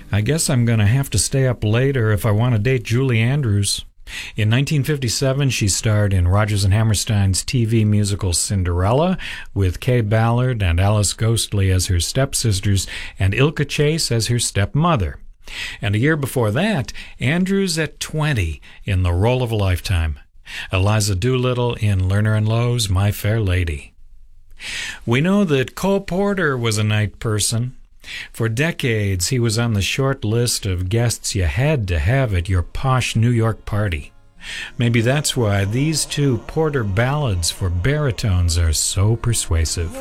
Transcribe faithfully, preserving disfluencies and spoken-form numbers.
I guess I'm going to have to stay up later if I want to date Julie Andrews. In nineteen fifty-seven, she starred in Rodgers and Hammerstein's T V musical Cinderella with Kay Ballard and Alice Ghostley as her stepsisters and Ilka Chase as her stepmother. And a year before that, Andrews at twenty in The Role of a Lifetime. Eliza Doolittle in Lerner and Loewe's My Fair Lady. We know that Cole Porter was a night person. For decades, he was on the short list of guests you had to have at your posh New York party. Maybe that's why these two Porter ballads for baritones are so persuasive.